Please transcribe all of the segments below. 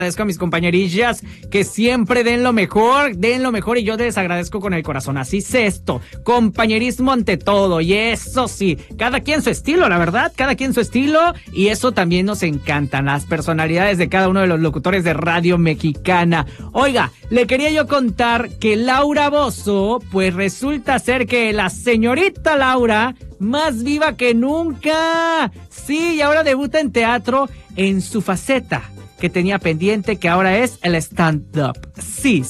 Agradezco a mis compañerillas que siempre den lo mejor y yo les agradezco con el corazón. Así es esto, compañerismo ante todo, y eso sí, cada quien su estilo, la verdad, cada quien su estilo, y eso también nos encantan, las personalidades de cada uno de los locutores de Radio Mexicana. Oiga, le quería yo contar que Laura Bozzo, pues resulta ser que la señorita Laura, más viva que nunca, sí, y ahora debuta en teatro en su faceta que tenía pendiente, que ahora es el stand-up. Sí,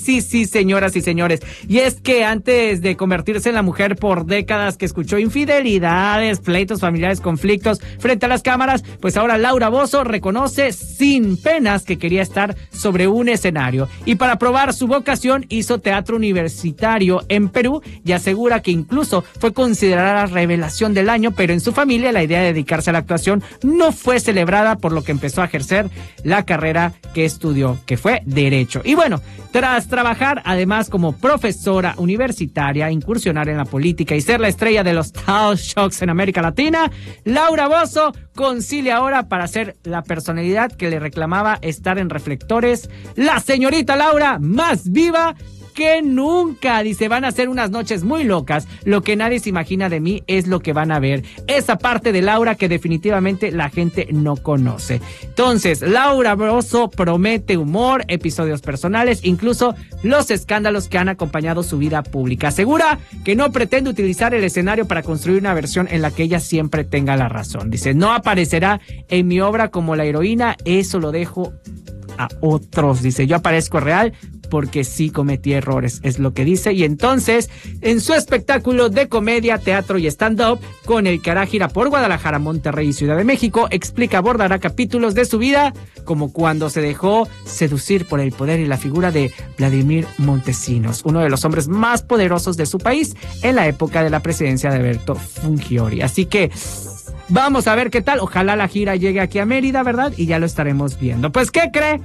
señoras y señores. Y es que antes de convertirse en la mujer por décadas que escuchó infidelidades, pleitos familiares, conflictos frente a las cámaras, pues ahora Laura Bozzo reconoce sin penas que quería estar sobre un escenario. Y para probar su vocación hizo teatro universitario en Perú y asegura que incluso fue considerada la revelación del año, pero en su familia la idea de dedicarse a la actuación no fue celebrada, por lo que empezó a ejercer la carrera que estudió, que fue Derecho. Y bueno, tras trabajar además como profesora universitaria, incursionar en la política y ser la estrella de los talk shows en América Latina, Laura Bozzo concilia ahora para ser la personalidad que le reclamaba estar en reflectores, la señorita Laura más viva que nunca. Dice, van a ser unas noches muy locas, lo que nadie se imagina de mí es lo que van a ver, esa parte de Laura que definitivamente la gente no conoce. Entonces, Laura Bozzo promete humor, episodios personales, incluso los escándalos que han acompañado su vida pública. Asegura que no pretende utilizar el escenario para construir una versión en la que ella siempre tenga la razón. Dice, no aparecerá en mi obra como la heroína, eso lo dejo a otros. Dice, yo aparezco real porque sí cometí errores, es lo que dice. Y entonces, en su espectáculo de comedia, teatro y stand-up, con el que hará gira por Guadalajara, Monterrey y Ciudad de México, explica, abordará capítulos de su vida, como cuando se dejó seducir por el poder y la figura de Vladimir Montesinos, uno de los hombres más poderosos de su país en la época de la presidencia de Alberto Fujimori. Así que vamos a ver qué tal. Ojalá la gira llegue aquí a Mérida, ¿verdad? Y ya lo estaremos viendo. Pues, ¿qué cree?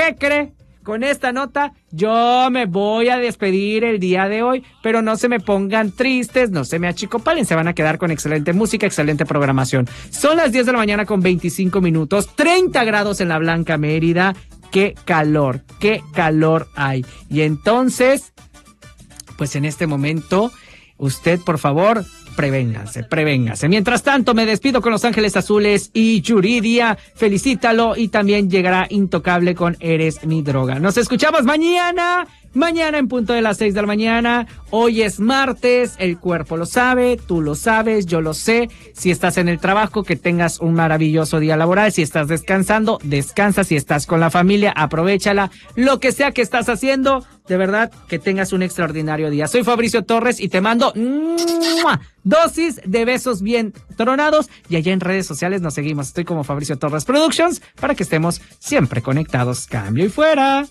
Con esta nota yo me voy a despedir el día de hoy, pero no se me pongan tristes, no se me achicopalen, se van a quedar con excelente música, excelente programación. Son las 10 de la mañana con 25 minutos, 30 grados en la Blanca Mérida, qué calor hay. Y entonces, pues en este momento, usted por favor, prevénganse. Mientras tanto, me despido con Los Ángeles Azules y Yuridia. Felicítalo, y también llegará Intocable con Eres mi droga. Nos escuchamos mañana en punto de las 6 de la mañana. Hoy es martes, el cuerpo lo sabe, tú lo sabes, yo lo sé. Si estás en el trabajo, que tengas un maravilloso día laboral. Si estás descansando, descansa. Si estás con la familia, aprovéchala. Lo que sea que estás haciendo, de verdad, que tengas un extraordinario día. Soy Fabricio Torres y te mando dosis de besos bien tronados. Y allá en redes sociales nos seguimos. Estoy como Fabricio Torres Productions para que estemos siempre conectados. Cambio y fuera.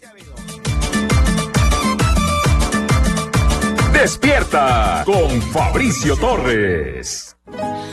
Despierta con Fabricio Torres.